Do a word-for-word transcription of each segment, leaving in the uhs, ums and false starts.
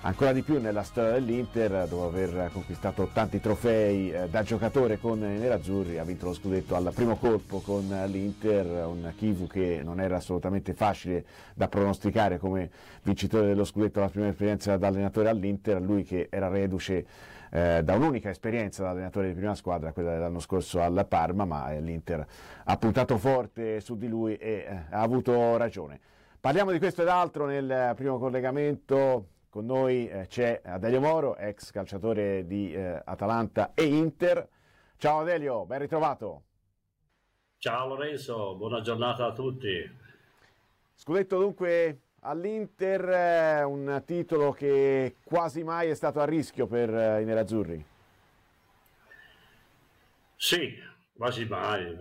ancora di più nella storia dell'Inter, dopo aver conquistato tanti trofei eh, da giocatore con i nerazzurri. Ha vinto lo scudetto al primo colpo con l'Inter, un Chivu che non era assolutamente facile da pronosticare come vincitore dello scudetto alla prima esperienza da allenatore all'Inter, lui che era reduce eh, da un'unica esperienza da allenatore di prima squadra, quella dell'anno scorso al Parma, ma eh, l'Inter ha puntato forte su di lui e eh, ha avuto ragione. Parliamo di questo ed altro nel primo collegamento. Con noi eh, c'è Adelio Moro, ex calciatore di eh, Atalanta e Inter. Ciao Adelio, ben ritrovato. Ciao Lorenzo, buona giornata a tutti. Scudetto dunque all'Inter, eh, un titolo che quasi mai è stato a rischio per eh, i nerazzurri. Sì, quasi mai,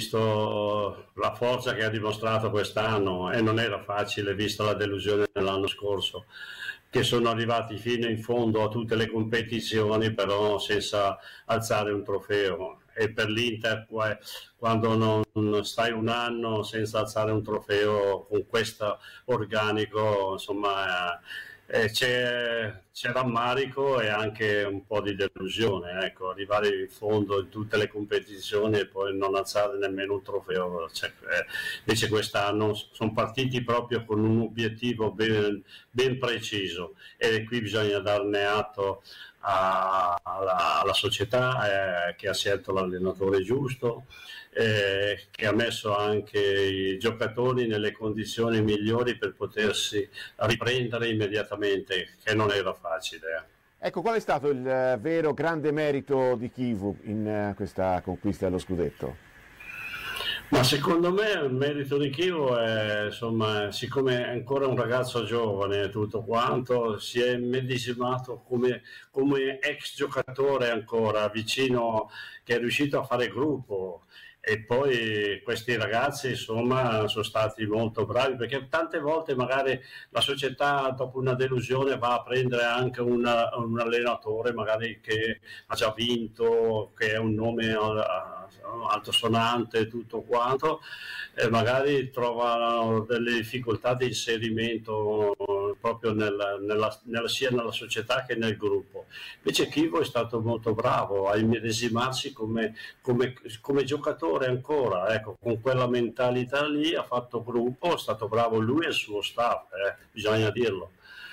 visto la forza che ha dimostrato quest'anno, e non era facile vista la delusione dell'anno scorso, che sono arrivati fino in fondo a tutte le competizioni però senza alzare un trofeo. E per l'Inter quando non stai un anno senza alzare un trofeo con questo organico, insomma eh, c'è, c'è rammarico e anche un po' di delusione, ecco, arrivare in fondo in tutte le competizioni e poi non alzare nemmeno un trofeo. Cioè, eh, invece quest'anno sono partiti proprio con un obiettivo ben, ben preciso, e qui bisogna darne atto a, alla, alla società eh, che ha scelto l'allenatore giusto, eh, che ha messo anche i giocatori nelle condizioni migliori per potersi riprendere immediatamente, che non era facile. Ecco, qual è stato il uh, vero grande merito di Chivu in uh, questa conquista dello scudetto? Ma secondo me il merito di Chivu è, insomma, siccome è ancora un ragazzo giovane e tutto quanto, si è immedesimato come, come ex giocatore ancora vicino, che è riuscito a fare gruppo. E poi questi ragazzi insomma sono stati molto bravi, perché tante volte magari la società dopo una delusione va a prendere anche una, un allenatore magari che ha già vinto, che è un nome altosonante e tutto quanto, e magari trovano delle difficoltà di inserimento proprio nella, nella, nella, sia nella società che nel gruppo. Invece Chivu è stato molto bravo a immedesimarsi come, come, come giocatore ancora, ecco, con quella mentalità lì ha fatto gruppo, è stato bravo lui e il suo staff, eh, bisogna dirlo,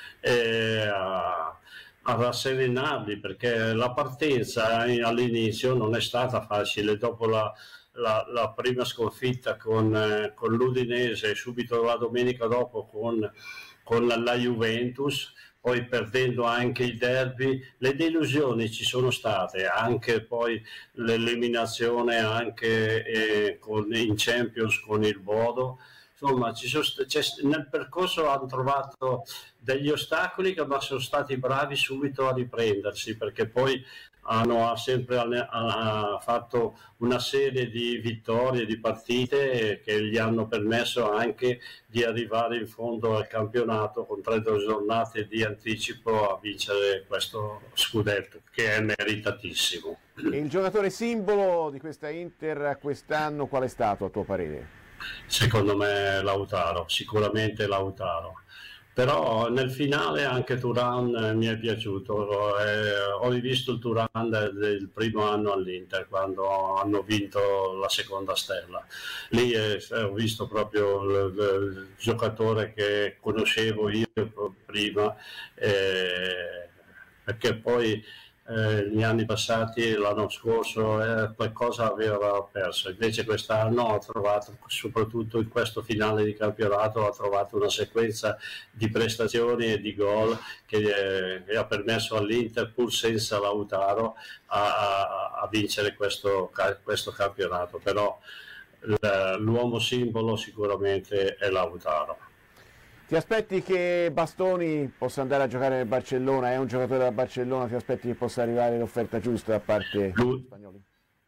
e, a, a rasserenarli, perché la partenza all'inizio non è stata facile. Dopo la La, la prima sconfitta con, eh, con l'Udinese e subito la domenica dopo con, con la, la Juventus, poi perdendo anche i derby, le delusioni ci sono state, anche poi l'eliminazione anche eh, con, in Champions con il Bodo. Insomma, ci sono, nel percorso hanno trovato degli ostacoli, ma sono stati bravi subito a riprendersi, perché poi hanno sempre ha fatto una serie di vittorie, di partite che gli hanno permesso anche di arrivare in fondo al campionato con tre giornate di anticipo a vincere questo scudetto, che è meritatissimo. E il giocatore simbolo di questa Inter quest'anno qual è stato a tuo parere? Secondo me Lautaro, sicuramente Lautaro. Però nel finale anche Thuram mi è piaciuto, eh, ho rivisto il Thuram del, del primo anno all'Inter quando hanno vinto la seconda stella, lì eh, ho visto proprio il, il giocatore che conoscevo io prima, eh, perché poi eh, gli anni passati, l'anno scorso eh, qualcosa aveva perso, invece quest'anno ho trovato, soprattutto in questo finale di campionato, ho trovato una sequenza di prestazioni e di gol che, eh, che ha permesso all'Inter, pur senza Lautaro, a, a, a vincere questo, questo campionato. Però l'uomo simbolo sicuramente è Lautaro. Ti aspetti che Bastoni possa andare a giocare nel Barcellona? È un giocatore da Barcellona, ti aspetti che possa arrivare l'offerta giusta da parte degli spagnoli?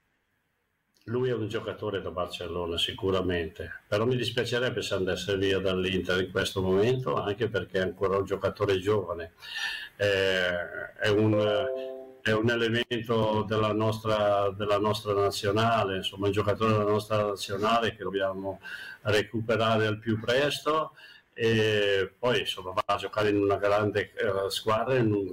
Lui è un giocatore da Barcellona sicuramente, però mi dispiacerebbe se andasse via dall'Inter in questo momento, anche perché è ancora un giocatore giovane, eh, è un... è un elemento della nostra, della nostra nazionale, insomma un giocatore della nostra nazionale che dobbiamo recuperare al più presto, e poi insomma va a giocare in una grande uh, squadra, in un